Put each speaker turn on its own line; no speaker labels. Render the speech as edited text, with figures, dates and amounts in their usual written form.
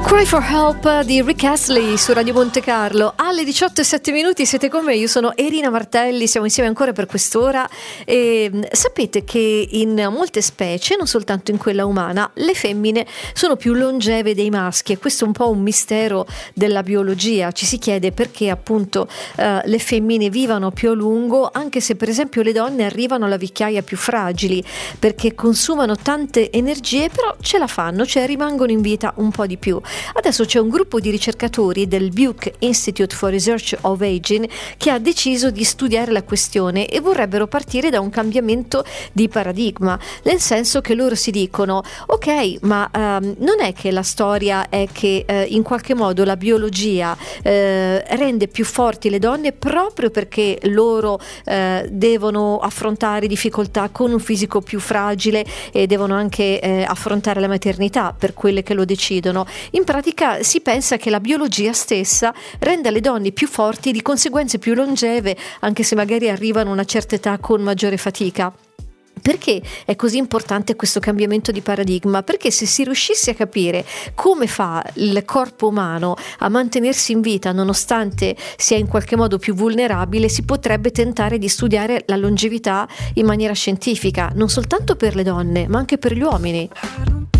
Cry for Help di Rick Astley su Radio Monte Carlo. Alle 18:07 siete con me, io sono Erina Martelli, siamo insieme ancora per quest'ora e sapete che in molte specie, non soltanto in quella umana, le femmine sono più longeve dei maschi e questo è un po' un mistero della biologia. Ci si chiede perché appunto le femmine vivano più a lungo, anche se per esempio le donne arrivano alla vecchiaia più fragili, perché consumano tante energie, però ce la fanno, cioè rimangono in vita un po' di più. Adesso c'è un gruppo di ricercatori del Buck Institute for Research of Aging che ha deciso di studiare la questione e vorrebbero partire da un cambiamento di paradigma, nel senso che loro si dicono: ok, ma non è che la storia è che in qualche modo la biologia rende più forti le donne proprio perché loro devono affrontare difficoltà con un fisico più fragile e devono anche affrontare la maternità per quelle che lo decidono. In pratica si pensa che la biologia stessa renda le donne più forti e di conseguenza più longeve, anche se magari arrivano a una certa età con maggiore fatica. Perché è così importante questo cambiamento di paradigma? Perché se si riuscisse a capire come fa il corpo umano a mantenersi in vita nonostante sia in qualche modo più vulnerabile, si potrebbe tentare di studiare la longevità in maniera scientifica, non soltanto per le donne, ma anche per gli uomini.